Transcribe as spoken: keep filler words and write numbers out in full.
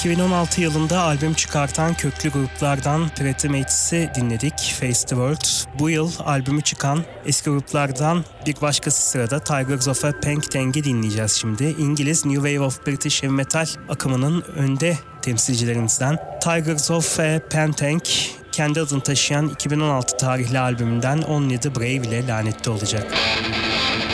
iki bin on altı yılında albüm çıkartan köklü gruplardan Pretty Mates'i dinledik, Face the World. Bu yıl albümü çıkan eski gruplardan bir başkası sırada Tigers of a Peng-Tang'i dinleyeceğiz şimdi. İngiliz New Wave of British Heavy Metal akımının önde temsilcilerinden Tigers of a Peng-Tang kendi adını taşıyan iki bin on altı tarihli albümünden Only the Brave ile lanetli olacak.